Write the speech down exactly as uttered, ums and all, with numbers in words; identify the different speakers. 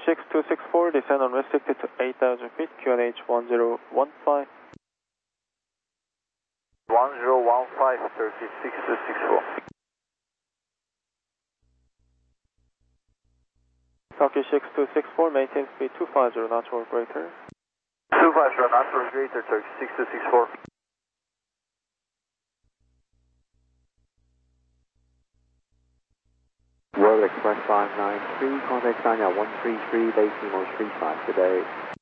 Speaker 1: six two six four, descend unrestricted to eight thousand feet, Q N H one zero one five.
Speaker 2: one zero one five, Turkey six two six four.
Speaker 1: Turkey six two six four, maintain speed two five zero knots or greater.
Speaker 2: two five zero knots or greater, Turkey six two six four.
Speaker 3: World Express five nine three, contact Sanya one three three, base Nemo three five today.